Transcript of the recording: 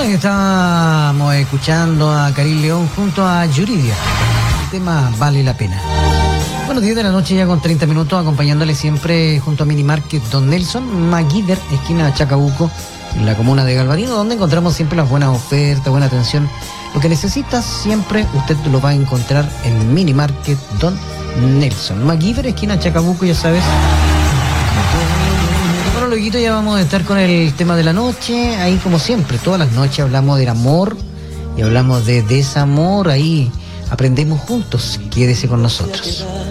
Bueno, y estábamos escuchando a Karim León junto a Yuridia. El tema Vale la Pena. Bueno, 10 de la noche ya con 30 minutos, acompañándole siempre junto a Mini Market Don Nelson, MacGyver, esquina Chacabuco, en la comuna de Galvarino, donde encontramos siempre las buenas ofertas, buena atención. Lo que necesitas siempre usted lo va a encontrar en Mini Market Don Nelson. MacGyver, esquina Chacabuco, ya sabes. Bueno, luego ya vamos a estar con el tema de la noche. Ahí, como siempre, todas las noches hablamos del amor y hablamos de desamor. Ahí aprendemos juntos. Quédese con nosotros.